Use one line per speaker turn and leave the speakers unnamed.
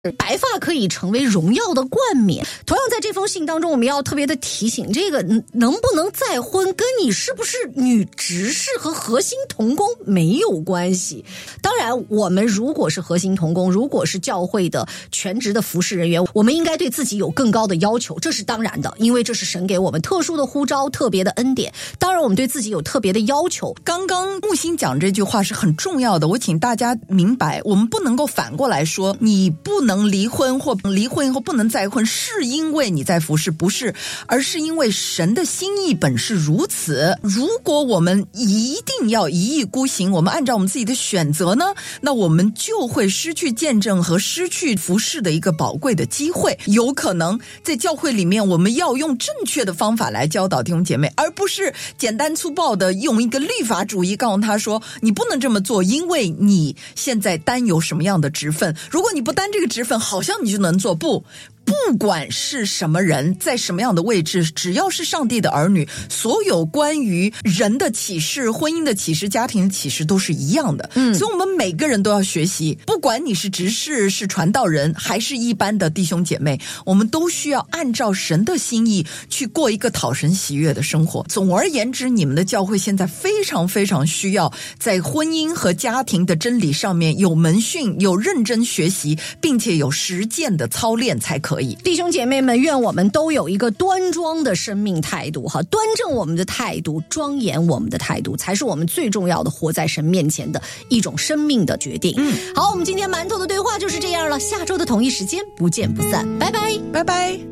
白发可以成为荣耀的冠冕。同样在这封信当中，我们要特别的提醒，这个能不能再婚跟你是不是女执事和核心同工没有关系。当然我们如果是核心同工，如果是教会的全职的服事人员，我们应该对自己有更高的要求，这是当然的，因为这是神给我们特殊的呼召，特别的恩典。当然我们对自己有特别的要求。
刚刚木星讲这句话是很重要的，我请大家明白，我们不能够反过来说你不能离婚，或离婚以后不能再婚是因为你在服事，不是，而是因为神的心意本是如此。如果我们一定要一意孤行，我们按照我们自己的选择呢，那我们就会失去见证和失去服事的一个宝贵的机会。有可能在教会里面我们要用正确的方法来教导弟兄姐妹，而不是简单粗暴的用一个律法主义告诉他说你不能这么做，因为你现在担有什么样的职分，如果你不担这个职分好像你就能做。不管是什么人在什么样的位置，只要是上帝的儿女，所有关于人的启示、婚姻的启示、家庭的启示都是一样的。所以我们每个人都要学习，不管你是执事、是传道人还是一般的弟兄姐妹，我们都需要按照神的心意去过一个讨神喜悦的生活。总而言之，你们的教会现在非常非常需要在婚姻和家庭的真理上面有门训，有认真学习，并且有实践的操练才可以。
弟兄姐妹们，愿我们都有一个端庄的生命态度，端正我们的态度，庄严我们的态度，才是我们最重要的活在神面前的一种生命的决定。好，我们今天馒头的对话就是这样了，下周的同一时间不见不散，拜拜，
拜拜。